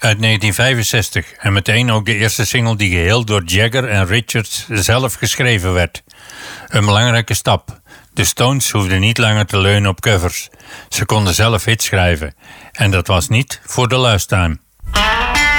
Uit 1965 en meteen ook de eerste single die geheel door Jagger en Richards zelf geschreven werd. Een belangrijke stap. De Stones hoefden niet langer te leunen op covers. Ze konden zelf hits schrijven. En dat was niet voor de last time.